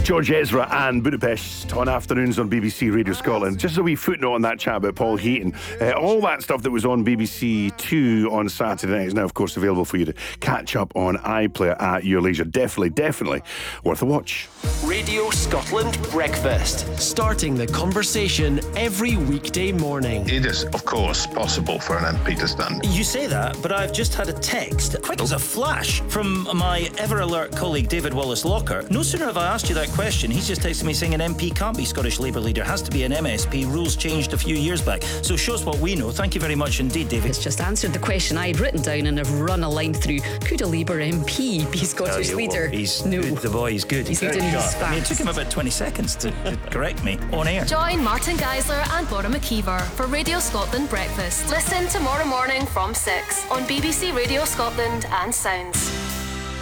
George Ezra and Budapest on afternoons on BBC Radio Scotland. Just a wee footnote on that chat about Paul Heaton. All that stuff that was on BBC Two on Saturday night is now, of course, available for you to catch up on iPlayer at your leisure. Definitely worth a watch. Radio Scotland Breakfast. Starting the conversation every weekday morning. It is, of course, possible for an MP to stand. You say that, but I've just had a text, quick as a flash, from my ever-alert colleague David Wallace-Locker. No sooner have I asked you that question, he's just texted me saying an MP can't be Scottish Labour leader, has to be an MSP. Rules changed a few years back. So shows what we know. Thank you very much indeed, David. It's just answered the question I'd written down and have run a line through. Could a Labour MP be Scottish leader? He's no. good, the boy, he's good. He's good and he's fast. I mean, it took him about 20 seconds to correct me on air. Join Martin Geisler and Bora McKeever for Radio Scotland Breakfast. Listen tomorrow morning from 6 on BBC Radio Scotland and Sounds.